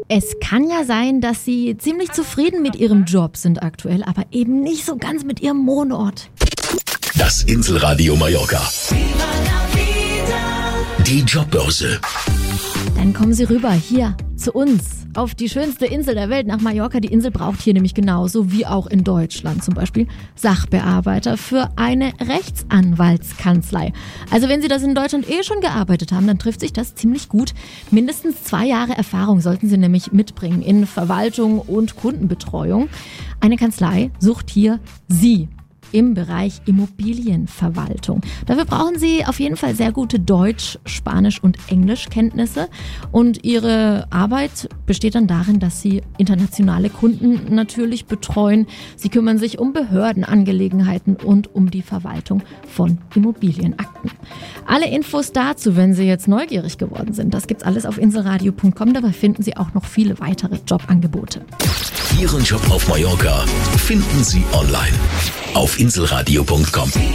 Es kann ja sein, dass Sie ziemlich zufrieden mit Ihrem Job sind aktuell, aber eben nicht so ganz mit Ihrem Wohnort. Das Inselradio Mallorca. Die Jobbörse. Dann kommen Sie rüber hier zu uns auf die schönste Insel der Welt, nach Mallorca. Die Insel braucht hier nämlich genauso wie auch in Deutschland zum Beispiel Sachbearbeiter für eine Rechtsanwaltskanzlei. Also wenn Sie das in Deutschland schon gearbeitet haben, dann trifft sich das ziemlich gut. Mindestens 2 Jahre Erfahrung sollten Sie nämlich mitbringen in Verwaltung und Kundenbetreuung. Eine Kanzlei sucht hier Sie im Bereich Immobilienverwaltung. Dafür brauchen Sie auf jeden Fall sehr gute Deutsch-, Spanisch- und Englischkenntnisse. Und Ihre Arbeit besteht dann darin, dass Sie internationale Kunden natürlich betreuen. Sie kümmern sich um Behördenangelegenheiten und um die Verwaltung von Immobilienakten. Alle Infos dazu, wenn Sie jetzt neugierig geworden sind, das gibt's alles auf inselradio.com. Dabei finden Sie auch noch viele weitere Jobangebote. Ihren Job auf Mallorca finden Sie online auf inselradio.com.